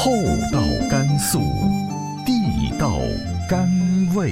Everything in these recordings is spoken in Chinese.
厚道甘肃，地道甘味。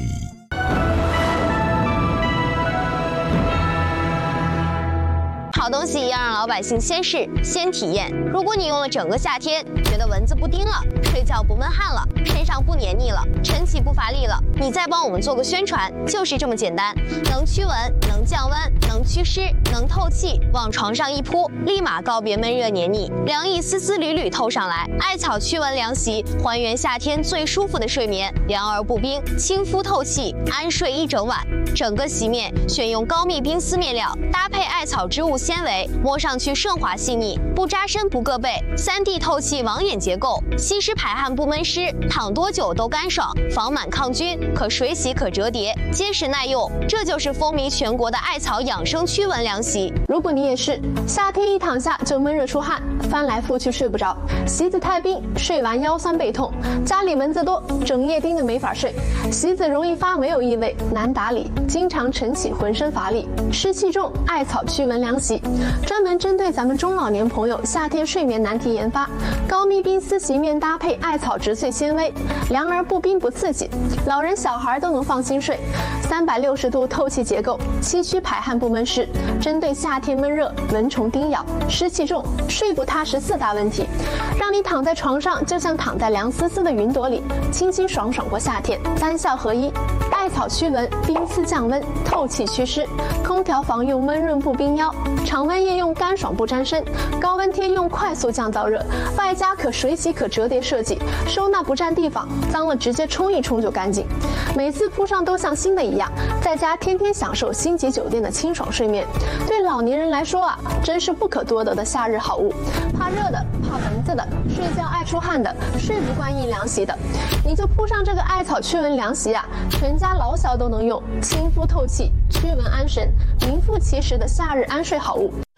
好东西要让老百姓先试先体验。如果你用了整个夏天，觉得蚊子不叮了，睡觉不闷汗了，身上不黏腻了，晨起不乏力了，你再帮我们做个宣传，就是这么简单。能驱蚊，能降温，能祛湿，能透气，往床上一铺，立马告别闷热黏腻，凉意丝丝缕缕透上来。艾草驱蚊凉席，还原夏天最舒服的睡眠，凉而不冰，亲肤透气，安睡一整晚。整个席面选用高密冰丝面料，搭配艾草织物纤维，摸上去顺滑细腻，不扎身不硌背，3D 透气网眼结构，吸湿排汗不闷湿，躺多久都干爽，防螨抗菌，可水洗可折叠，结实耐用。这就是风靡全国的艾草养生驱蚊凉席。 如果你也是夏天一躺下就闷热出汗，翻来覆去睡不着，席子太冰，睡完腰酸背痛，家里蚊子多，整夜盯着没法睡，席子容易发霉有异味，难打理，经常晨起浑身乏力，湿气重，艾草驱蚊凉席专门针对咱们中老年朋友夏天睡眠难题研发，高密冰丝席面搭配艾草植萃纤维，凉而不冰不刺激，老人小孩都能放心睡。360度透气结构，吸驱排汗不闷湿，针对夏天闷热、蚊虫叮咬、湿气重、睡不踏实4大问题，让你躺在床上就像躺在凉丝丝的云朵里，清清爽爽过夏天，3效合一。艾草驱蚊，冰丝降温，透气祛湿，空调房用闷润不冰腰，常温夜用干爽不沾身，高温天用快速降燥热，外加可水洗可折叠设计，收纳不占地方，脏了直接冲一冲就干净，每次铺上都像新的一样，在家天天享受星级酒店的清爽睡眠。对老年人来说啊，真是不可多得的夏日好物。怕热的，怕蚊子的，睡觉爱出汗的，睡不惯硬凉席的，你就铺上这个艾草驱蚊凉席啊，全家老小都能用，亲肤透气，驱蚊安神，名副其实的夏日安睡好物。